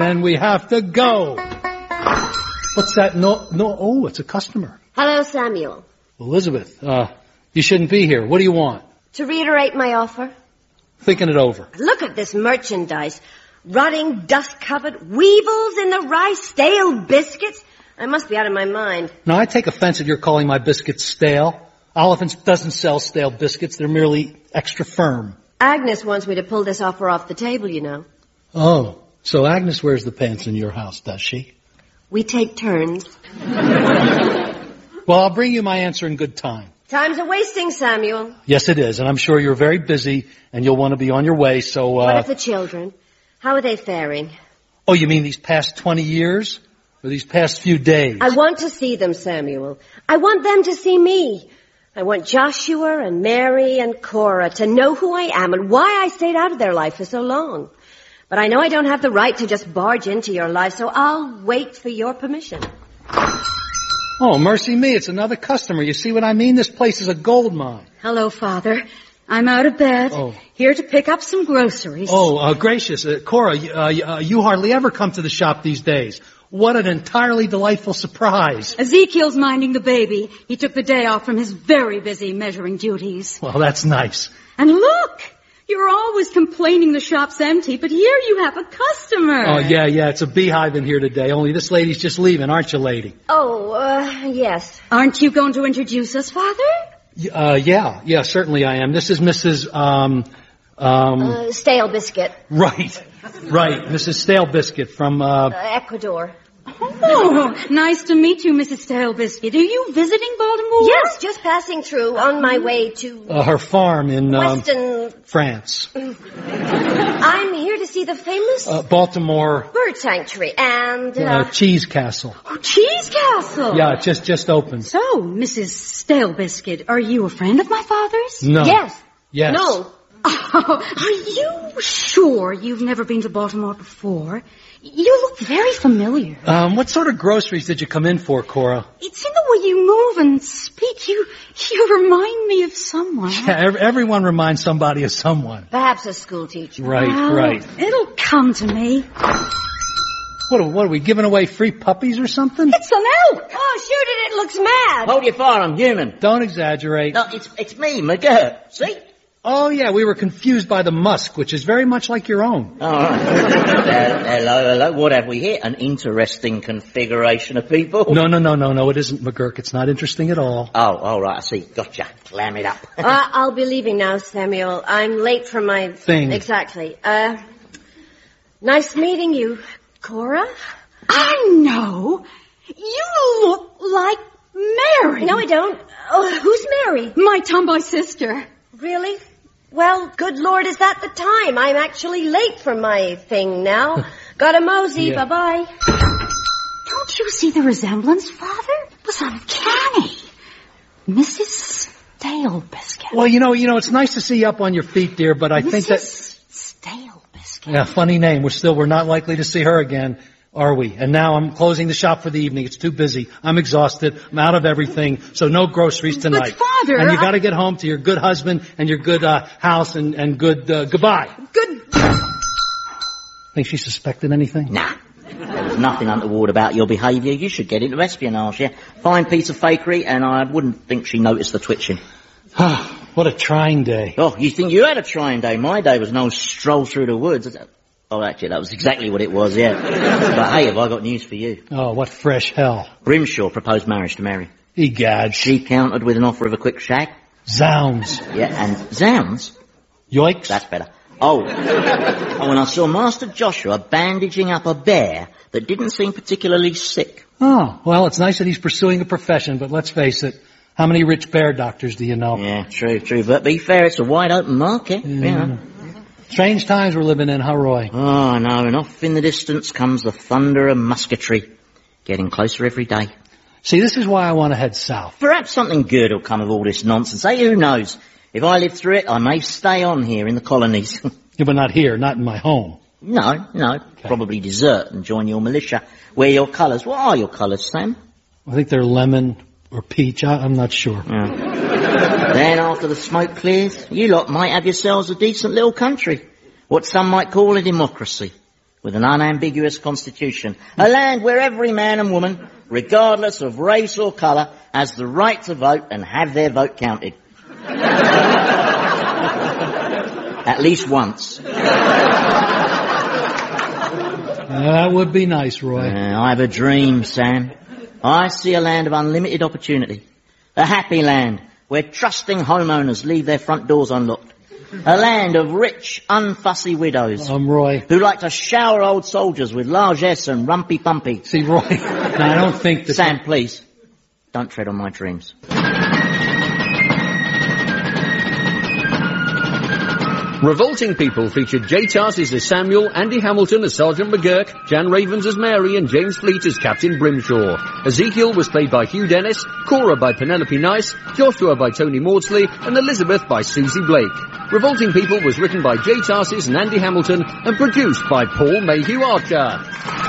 And we have to go. What's that? No, oh, it's a customer. Hello, Samuel. Elizabeth, you shouldn't be here. What do you want? To reiterate my offer. Thinking it over. Look at this merchandise. Rotting, dust-covered, weevils in the rice, stale biscuits. I must be out of my mind. Now, I take offense at your calling my biscuits stale. Oliphants doesn't sell stale biscuits. They're merely extra firm. Agnes wants me to pull this offer off the table, you know. Oh, so Agnes wears the pants in your house, does she? We take turns. Well, I'll bring you my answer in good time. Time's a-wasting, Samuel. Yes, it is, and I'm sure you're very busy, and you'll want to be on your way, so, What of the children? How are they faring? Oh, you mean these past 20 years? Or these past few days? I want to see them, Samuel. I want them to see me. I want Joshua and Mary and Cora to know who I am and why I stayed out of their life for so long. But I know I don't have the right to just barge into your life, so I'll wait for your permission. Oh, mercy me, it's another customer. You see what I mean? This place is a gold mine. Hello, Father. I'm out of bed, here to pick up some groceries. Oh, gracious. Cora, you hardly ever come to the shop these days. What an entirely delightful surprise. Ezekiel's minding the baby. He took the day off from his very busy measuring duties. Well, that's nice. And look! You're always complaining the shop's empty, but here you have a customer. Oh, yeah, it's a beehive in here today, only this lady's just leaving, aren't you, lady? Yes. Aren't you going to introduce us, Father? Yeah, certainly I am. This is Mrs., Stale Biscuit. Right, Mrs. Stale Biscuit from, Ecuador. Oh, nice to meet you, Mrs. Stale Biscuit. Are you visiting Baltimore? Yes, just passing through on my way to... her farm in, Weston... France. I'm here to see the famous... Baltimore... bird sanctuary and... Cheese Castle. Oh, Cheese Castle! Yeah, it just opened. So, Mrs. Stale Biscuit, are you a friend of my father's? No. Yes. No. Oh, are you sure you've never been to Baltimore before? You look very familiar. What sort of groceries did you come in for, Cora? It's in the way you move and speak. You remind me of someone. Yeah, everyone reminds somebody of someone. Perhaps a school teacher. Right. It'll come to me. What are we giving away free puppies or something? It's an elk. Oh, shoot it looks mad. Hold your fire, I'm human. Don't exaggerate. No, it's me, McGirt. See? Oh, yeah, we were confused by the musk, which is very much like your own. All right. Hello. What have we here? An interesting configuration of people. No, it isn't, McGurk. It's not interesting at all. Oh, all right, I see. Gotcha. Clam it up. I'll be leaving now, Samuel. I'm late for my... thing. Exactly. Nice meeting you, Cora. I know. You look like Mary. No, I don't. Oh, who's Mary? My tomboy sister. Really? Well, good Lord, is that the time? I'm actually late for my thing now. Gotta mosey. Yeah. Bye-bye. Don't you see the resemblance, Father? It was uncanny. Mrs. Stale Biscuit. Well, you know, it's nice to see you up on your feet, dear, but I think that... Stale Biscuit. Yeah, funny name. We're not likely to see her again, are we? And now I'm closing the shop for the evening. It's too busy. I'm exhausted. I'm out of everything. So no groceries tonight. But Father... And you gotta get home to your good husband and your good, house and good, goodbye. Good... Think she suspected anything? Nah. There was nothing untoward about your behaviour. You should get into espionage, yeah? Fine piece of fakery, and I wouldn't think she noticed the twitching. What a trying day. Oh, you think you had a trying day? My day was no stroll through the woods. Oh, actually, that was exactly what it was, yeah. But hey, have I got news for you? Oh, what fresh hell. Grimshaw proposed marriage to Mary. Egad. She countered with an offer of a quick shag. Zounds. Yeah, and zounds? Yoicks. That's better. Oh, when I saw Master Joshua bandaging up a bear that didn't seem particularly sick. Oh, well, it's nice that he's pursuing a profession, but let's face it, how many rich bear doctors do you know? Yeah, true. But be fair, it's a wide open market. Yeah. Strange times we're living in, huh, Roy? Oh, I know, and off in the distance comes the thunder of musketry. Getting closer every day. See, this is why I want to head south. Perhaps something good will come of all this nonsense. Hey, who knows? If I live through it, I may stay on here in the colonies. Yeah, but not here, not in my home. No. Okay. Probably desert and join your militia. Wear your colours. What are your colours, Sam? I think they're lemon or peach. I'm not sure. Yeah. Then after the smoke clears, you lot might have yourselves a decent little country. What some might call a democracy. with an unambiguous constitution. A land where every man and woman, regardless of race or colour, has the right to vote and have their vote counted. At least once. That would be nice, Roy. I have a dream, Sam. I see a land of unlimited opportunity. A happy land where trusting homeowners leave their front doors unlocked. A land of rich, unfussy widows. Roy. Who like to shower old soldiers with largesse and rumpy-pumpy. See, Roy, I don't think that... Sam, please, don't tread on my dreams. Revolting People featured Jay Tarses as Samuel, Andy Hamilton as Sergeant McGurk, Jan Ravens as Mary, and James Fleet as Captain Brimshaw. Ezekiel was played by Hugh Dennis, Cora by Penelope Nice, Joshua by Tony Maudsley, and Elizabeth by Susie Blake. Revolting People was written by Jay Tarses and Andy Hamilton and produced by Paul Mayhew Archer.